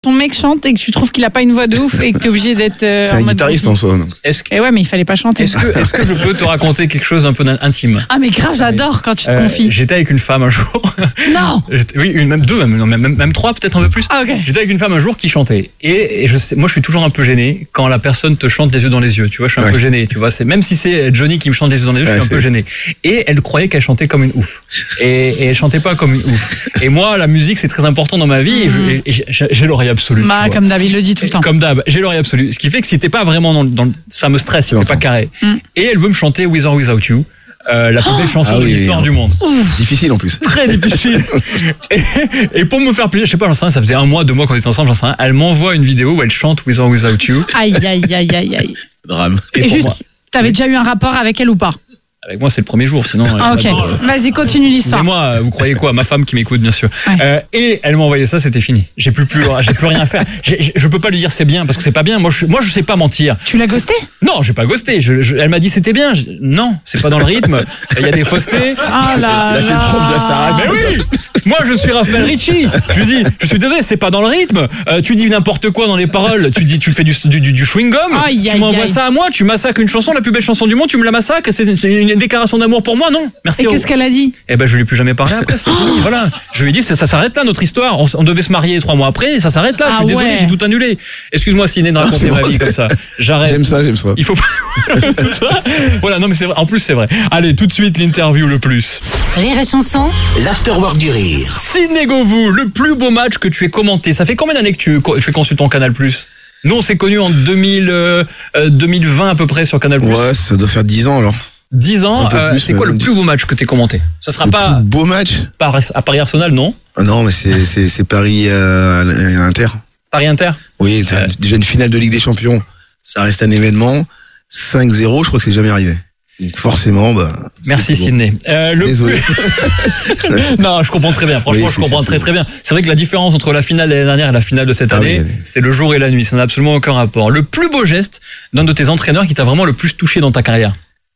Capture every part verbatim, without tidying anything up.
ton mec chante et que tu trouves qu'il a pas une voix de ouf et que t'es obligé d'être. Euh, c'est un guitariste en soi. Donc. Est-ce que, et ouais, mais il fallait pas chanter. Est-ce que, est-ce que je peux te raconter quelque chose d'un peu intime? Ah, mais grave, j'adore quand tu te euh, confies. J'étais avec une femme un jour. Non. Oui, une, même deux, même, même, même, même trois, peut-être un peu plus. Ah, ok. J'étais avec une femme un jour qui chantait. Et, et je sais, moi, je suis toujours un peu gêné quand la personne te chante les yeux dans les yeux. Tu vois, je suis un ouais. peu gêné. Tu vois, c'est même si c'est Johnny qui me chante les yeux dans les yeux, ouais, je suis un peu gêné. Et elle croyait qu'elle chantait comme une ouf. Et, et elle chantait pas comme une ouf. Et moi, la musique, c'est très important dans ma vie. Mm-hmm. Et, je, et j'ai, j'ai l'oreille absolue. Bah, comme d'hab, il le dit tout le temps. Comme d'hab, j'ai l'oreille absolue. Ce qui fait que si t'es pas vraiment dans, dans ça me stresse, si t'es pas carré. Mm. Et elle veut me chanter With or Without You. Euh, la plus belle chanson ah oui, de l'histoire oui, du monde. Ouf. Difficile en plus. Très difficile. et, et pour me faire plaisir, je sais pas, j'en sais rien, ça faisait un mois, deux mois qu'on était ensemble, j'en sais rien. Elle m'envoie une vidéo où elle chante With or Without You. Aïe, aïe, aïe, aïe, aïe. Drame. Et, et juste, moi, t'avais déjà eu un rapport avec elle ou pas? Avec moi, c'est le premier jour, sinon. Ah, ok. Euh... Vas-y, continue l'histoire. Mais moi, vous croyez quoi? Ma femme qui m'écoute, bien sûr. Ouais. Euh, et elle m'a envoyé ça, c'était fini. J'ai plus, plus, j'ai plus rien à faire. J'ai, je peux pas lui dire c'est bien parce que c'est pas bien. Moi, je, moi, je sais pas mentir. Tu l'as ghosté? Non, j'ai pas ghosté. Je, je, elle m'a dit c'était bien. Je, non, c'est pas dans le rythme. Il y a des faussetés. Ah là. Il a fait le prof de la Starac. Mais oui. Moi, je suis Raphaël Ricci. Je lui dis, je suis désolé, c'est pas dans le rythme. Euh, tu dis n'importe quoi dans les paroles. Tu dis, tu fais du, du, du, du chewing gum. Aïe, tu aïe, m'envoies aïe. ça à moi. Tu massacres une chanson, la plus belle chanson du monde. Tu me la massacres. C'est une, c'est une déclaration d'amour pour moi, non? Merci. Et qu'est-ce qu'elle a dit? Eh ben, je lui ai plus jamais parlé après. C'est fini, voilà. Je lui ai dit, ça, ça s'arrête là, notre histoire. On, on devait se marier trois mois après, et ça s'arrête là. Ah, je suis désolé, ouais. J'ai tout annulé. Excuse-moi, Ciné, de raconter ah, ma bon, vie comme ça. J'arrête. J'aime ça, j'aime ça. Il faut pas. Tout ça. Voilà, non, mais c'est vrai. En plus, c'est vrai. Allez, tout de suite, l'interview le plus. Rire et chanson. L'afterwork du rire. Ciné Govou, le plus beau match que tu aies commenté. Ça fait combien d'années que tu, tu fais consultant Canal plus? Nous, on s'est connus en deux mille, euh, deux mille vingt à peu près sur Canal plus. Ouais, ça doit faire dix ans alors. dix ans, euh, plus, c'est quoi le plus beau match que t'aies commenté? Ça sera le pas. Plus beau match? Par, à Paris Arsenal, non? Ah non, mais c'est, c'est, c'est Paris euh, Inter. Paris Inter? Oui, euh... déjà une finale de Ligue des Champions. Ça reste un événement. cinq zéro, je crois que c'est jamais arrivé. Donc forcément, bah. Merci Sidney. Euh, le Désolé. Plus... non, je comprends très bien. Franchement, oui, je comprends très très bien. C'est vrai que la différence entre la finale de l'année dernière et la finale de cette ah, année, oui, oui. c'est le jour et la nuit. Ça n'a absolument aucun rapport. Le plus beau geste d'un de tes entraîneurs qui t'a vraiment le plus touché dans ta carrière?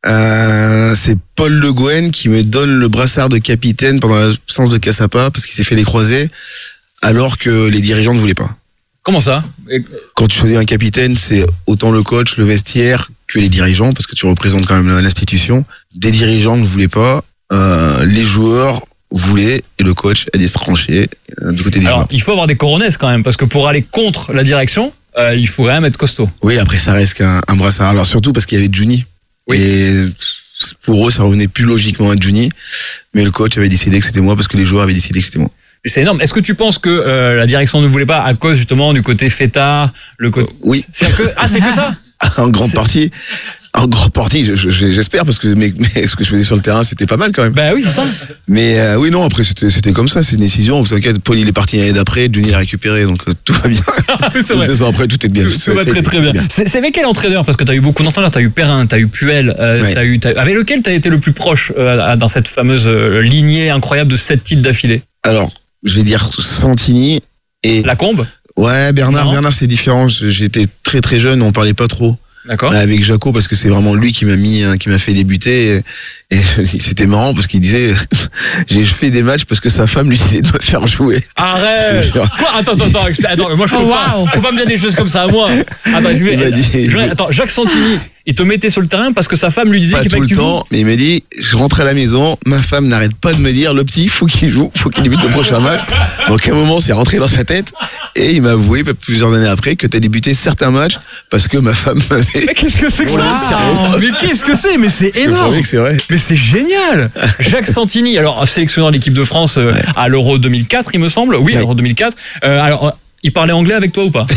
Euh, c'est Paul Le Guen qui me donne le brassard de capitaine pendant l'absence de Cassapa parce qu'il s'est fait les croisés alors que les dirigeants ne voulaient pas. Comment ça? Quand tu choisis un capitaine, c'est autant le coach, le vestiaire que les dirigeants parce que tu représentes quand même l'institution. Des dirigeants ne voulaient pas, euh, les joueurs voulaient et le coach a dû se trancher euh, du côté des alors, joueurs. Il faut avoir des coronesses quand même parce que pour aller contre la direction, euh, il faut quand même être costaud. Oui, après ça reste qu'un un brassard. Alors surtout parce qu'il y avait Juni. Oui. Et pour eux, ça revenait plus logiquement à Juni, mais le coach avait décidé que c'était moi parce que les joueurs avaient décidé que c'était moi. Et c'est énorme. Est-ce que tu penses que euh, la direction ne voulait pas à cause justement du côté fêtard, le côté... Euh, oui. C'est que ah c'est que ça. En grande c'est... partie. En grande partie, je, je, j'espère parce que mais, mais ce que je faisais sur le terrain, c'était pas mal quand même. Bah oui, c'est ça. Mais euh, oui, non, après c'était c'était comme ça, c'est une décision. Vous savez, Paul il est parti l'année d'après, Johnny l'a récupéré, donc euh, tout va bien. c'est vrai. Deux ans après, tout est bien. Tout, tout va très très bien. bien. C'est, c'est avec quel entraîneur? Parce que t'as eu beaucoup d'entraîneurs, t'as eu Perrin, t'as eu Puel, euh, ouais. t'as eu, t'as, avec lequel t'as été le plus proche euh, dans cette fameuse euh, lignée incroyable de sept titres d'affilée? Alors, je vais dire Santini et Lacombe. Ouais, Bernard, non. Bernard c'est différent. J'étais très très jeune, on parlait pas trop. D'accord. Avec Jaco parce que c'est vraiment lui qui m'a mis, qui m'a fait débuter et, et c'était marrant parce qu'il disait j'ai fait des matchs parce que sa femme lui disait de me faire jouer. Arrête. Quoi? Attends, attends, attends, attends, moi je peux oh, pas. Wow. Faut pas me dire des choses comme ça à moi. Attends, je vais, il m'a dit, je, attends, Jacques Santini, il te mettait sur le terrain parce que sa femme lui disait pas qu'il fallait que tu joues. Pas tout le temps, mais il m'a dit je rentre à la maison, ma femme n'arrête pas de me dire le petit faut qu'il joue, faut qu'il débute le prochain match. Donc à un moment c'est rentré dans sa tête et il m'a avoué plusieurs années après que t'as débuté certains matchs parce que ma femme m'avait. Mais qu'est-ce que c'est que ça? Wow. Mais qu'est-ce que c'est? Mais c'est énorme. Je que c'est vrai. Mais c'est génial. Jacques Santini, alors sélectionneur de l'équipe de France euh, ouais. à l'Euro deux mille quatre, il me semble. Oui, ouais. à l'Euro deux mille quatre. Euh, alors. Il parlait anglais avec toi ou pas?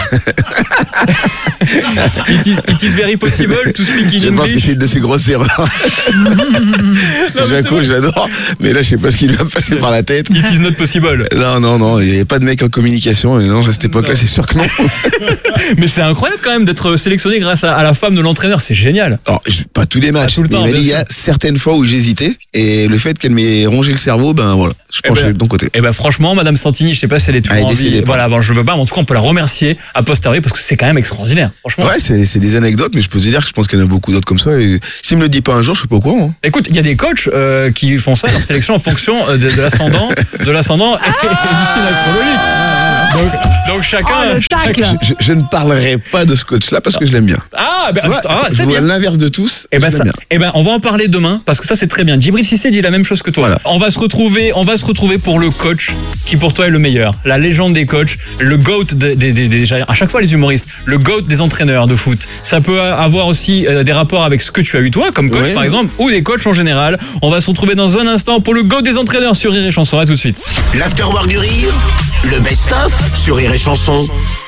it, is, it is very possible to speak in English. Je pense que c'est une de ses grosses erreurs. Jaco, j'adore, mais là je sais pas ce qui lui a passé par la tête. It is not possible. Non, non, non, il n'y avait pas de mec en communication, et non, à cette époque-là, c'est sûr que non. Mais c'est incroyable quand même d'être sélectionné grâce à, à la femme de l'entraîneur, c'est génial. Alors, je, pas tous les matchs, tout le temps, mais il y a certaines fois où j'hésitais, et le fait qu'elle m'ait rongé le cerveau, ben voilà, je penchais de ton côté. Et ben franchement, Madame Santini, je sais pas si elle est toujours en vie. Voilà, bon, je veux pas. En tout cas, on peut la remercier a posteriori parce que c'est quand même extraordinaire. Franchement. Ouais, c'est, c'est des anecdotes, mais je peux te dire que je pense qu'il y en a beaucoup d'autres comme ça. Et s'il me le dit pas un jour, je suis pas au courant. Hein. Écoute, il y a des coachs euh, qui font ça, leur sélection en fonction de, de l'ascendant, de l'ascendant et, et du signe astrologique. Donc, Donc chacun. Oh, le tacle. Je, je ne parlerai pas de ce coach-là parce que je l'aime bien. Ah, ben, Tu vois, ah, je c'est vois bien. l'inverse de tous. Eh ben, je ça, l'aime bien. eh ben, on va en parler demain parce que ça c'est très bien. Djibril Cissé dit la même chose que toi. Voilà. On va se retrouver, on va se retrouver pour le coach qui pour toi est le meilleur, la légende des coachs, le goat des, des, des, des à chaque fois les humoristes, le goat des entraîneurs de foot. Ça peut avoir aussi euh, des rapports avec ce que tu as eu toi comme coach Ouais. par exemple ou des coachs en général. On va se retrouver dans un instant pour le goat des entraîneurs sur Rire et Chanson. À tout de suite. L'Afterwork du Rire, le best-of sur Rire et Chanson.